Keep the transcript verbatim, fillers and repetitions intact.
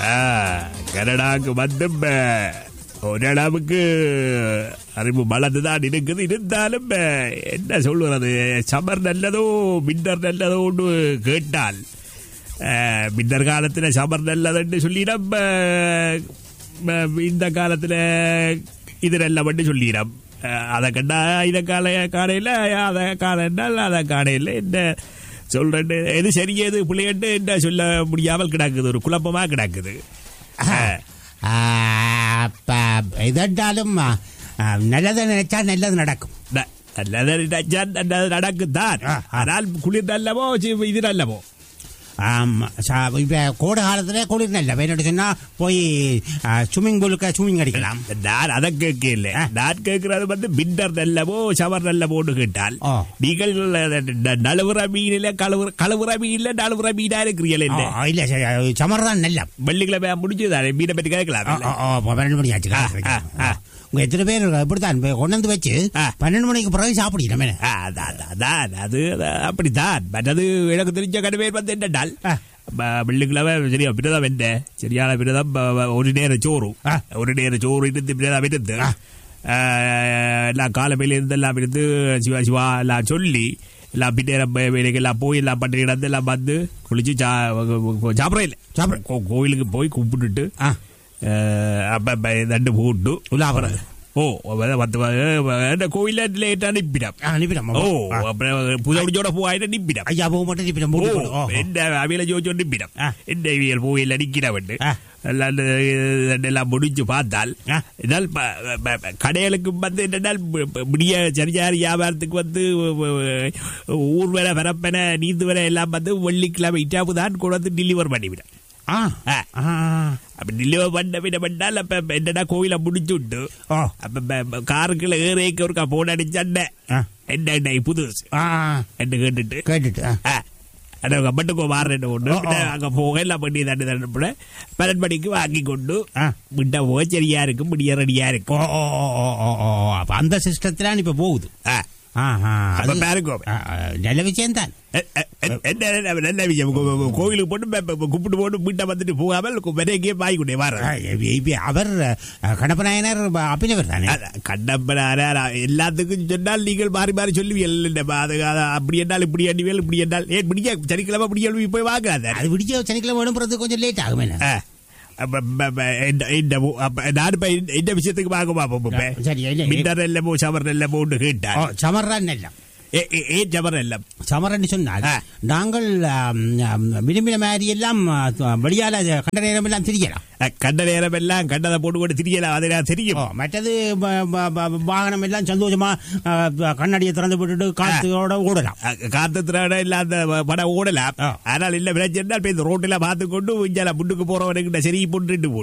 கனடாவுக்கு வந்து ஓரளவுக்கு அறிவு வளர்ந்துதான் இருக்குது. இருந்தாலும் என்ன சொல்லுறது, சமர் நல்லதோ மின்னர் நல்லதோ ஒன்று கேட்டால் மின்னர் காலத்தில் சமர் நல்லதுன்னு சொல்லிடம், இந்த காலத்தில் இது நல்லவன்னு சொல்லிடம். அதை கண்டா இதை கால காலையில் அதை காலைன்னால் அதை காலையில் என்ன சொல்றேன்னு எது சரி எது பிள்ளைன்னு என்ன சொல்ல முடியாமல் கிடக்குது, ஒரு குழப்பமாக கிடக்குது. இதென்றாலும் நல்லதை நினைச்சா நல்லது நடக்கும். நல்லதை நினைச்சா நல்லது நடக்குதான். ஆனால் குளிர் நல்லவோ இது நல்லவோ? இப்ப கோடை காலத்துல குளிர் நல்ல என்னட்டு சொன்னா போய் ஸ்விம்மிங் பூலுக்கு ஸ்விம்மிங் அடிக்கலாம். நான் அதை கேட்கல, நான் கேட்கறது வந்து விண்டர் நல்லவோ சவர் நல்லவோன்னு கேட்டால் நீங்கள் நழுவுற மீனில கழுவுற கழுவுற மீன்ல நழுவுற மீனா இருக்கிறீங்களே? இல்ல சமர் தான் நல்ல. வெள்ளிக்கிழமை முடிஞ்சது மீனை பற்றி கேட்கலாம். பன்னெண்டு மணி ஆச்சு. உங்க எத்தனை பேர் இப்படித்தான் கொண்டு வந்து வச்சு பன்னெண்டு மணிக்கு பிறகு சாப்பிடணும். அது அப்படித்தான். மற்றது எனக்கு தெரிஞ்ச கடை பேர் வந்து என்னடால் வெள்ளிக்கிழமை சரியா பிரதம் என்ன சரியான பிரதம், ஒரு நேரம் சோறு ஒரு நேரம் சோறு இருந்து பிரதம் இருந்து எல்லாம் காலமையில இருந்து எல்லாம் இருந்து சிவா சிவா எல்லாம் சொல்லி எல்லாம் பின்னேரம் வேலைக்கு எல்லாம் போய் எல்லாம் பண்ணி கிடந்து எல்லாம் வந்து குளிச்சு சாப்பிட்றேன் இல்லை சாப்பிட்ற கோயிலுக்கு போய் கும்பிட்டுட்டு ரெண்டு போட்டு உலாபுரம் ஓ பத்து கோயில லேட் அனுப்பிடம் அனுப்பிடம் ஓ புதோட போயிட்டு நிப்பிடம் ஐயா போக மட்டும் நிப்பிடம் என்ன அவையில ஜோதிச்சோ நிப்பிடம் என்ன இவியல் கோயில் அடிக்கிறவன் எல்லாம் முடிஞ்சு பார்த்தால் இதனால் கடைகளுக்கு வந்து என்னென்னால் முடிய சரியார் வியாபாரத்துக்கு வந்து ஊர் வர வரப்பென நீந்து வர எல்லாம் வந்து வெள்ளிக்கிழமை இட்டாப்பு தான் கொண்டு வந்து டெலிவர் பண்ணிவிடும். அப்ப டெலிவர் பண்ண விட பண்ணால் அப்ப என்னடா கோயில முடிச்சு விட்டு அப்ப காருக்குள்ள ஏறைக்கு ஒருக்கா போன் அடிச்சண்ட என்ன புதுசு என்ன கேட்டுட்டு கேட்டுட்டு மட்டுக்கோ மாறுறேன் ஒண்ணு அங்க போக எல்லாம் பண்ணி தண்டு தண்டு பன்னெண்டு மணிக்கு வாங்கி கொண்டு விட்ட போக சரியா இருக்கும் முடிய ரெடியா இருக்கும். அந்த சிஸ்டத்துல இப்ப போகுது. நல்ல விஷயம் தான். நல்ல விஷயம். கோயிலுக்கு போட்டு கும்பிட்டு போட்டு வீட்டை வந்துட்டு போகாமல் விலைக்கே வாங்கிக்கொண்டே வர. அவர் கடப்பநாயனர் அப்பினவர் தானே. கடப்பனார் எல்லாத்துக்கும் சொன்னால் நீங்கள் மாறி மாறி சொல்லுவீங்க. அப்படி என்றால் இப்படி எண்ணுவியல் இப்படி என்றால் ஏன் பிடிக்க சனிக்கிழமை பிடிக்க போய் வாங்காத. அது பிடிக்க சனிக்கிழமை வேணும்ன்றது கொஞ்சம் லேட் ஆகும். இந்த விஷயத்துக்கு வாங்க பாப்போம். மின்னர் இல்லமோ சமர் இல்லமோ கேட்டா சமர்தான் எல்லாம் ஏன் சமர் எல்லாம் சமரன்னு சொன்னால் நாங்கள் விரும்பின மாதிரி எல்லாம் வெளியால கண்ட நேரம் எல்லாம் திரியலாம். கண்ட நேரம் எல்லாம் கண்டதை போட்டு கொண்டு திரியலாம். அதெல்லாம் தெரியும். மற்றது வாகனம் எல்லாம் சந்தோஷமா கண்ணாடியை திறந்து போட்டுட்டு காத்தோட ஓடலாம். காத்து திறட இல்லாத படம் ஓடலாம். ஆனால் இல்ல பிரச்சனை ரோட்டில பார்த்து கொண்டு முன்னுக்கு போறவனுக்கு சரி போட்டு